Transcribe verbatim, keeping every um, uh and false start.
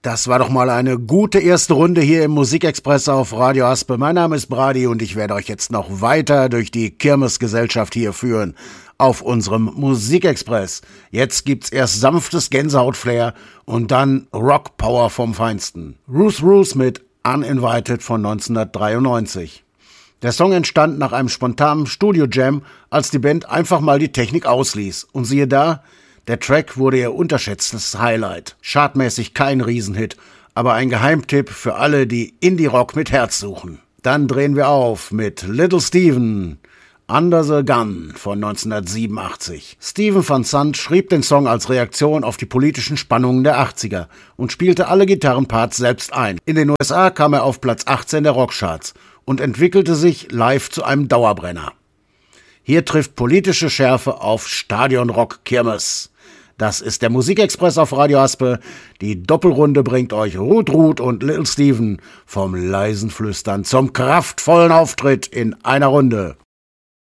Das war doch mal eine gute erste Runde hier im Musikexpress auf Radio Aspe. Mein Name ist Brady und ich werde euch jetzt noch weiter durch die Kirmesgesellschaft hier führen auf unserem Musikexpress. Jetzt gibt's erst sanftes Gänsehautflair und dann Rockpower vom Feinsten. Ruth Ruth mit Uninvited von neunzehnhundertdreiundneunzig. Der Song entstand nach einem spontanen Studio-Jam, als die Band einfach mal die Technik ausließ. Und siehe da, der Track wurde ihr unterschätztes Highlight. Chartmäßig kein Riesenhit, aber ein Geheimtipp für alle, die Indie-Rock mit Herz suchen. Dann drehen wir auf mit Little Steven, Under the Gun von neunzehnhundertsiebenundachtzig. Stephen Van Sant schrieb den Song als Reaktion auf die politischen Spannungen der achtziger und spielte alle Gitarrenparts selbst ein. In den U S A kam er auf Platz achtzehn der Rockcharts und entwickelte sich live zu einem Dauerbrenner. Hier trifft politische Schärfe auf Stadionrock Kirmes. Das ist der Musikexpress auf Radio Aspe. Die Doppelrunde bringt euch Ruth Ruth und Little Steven vom leisen Flüstern zum kraftvollen Auftritt in einer Runde.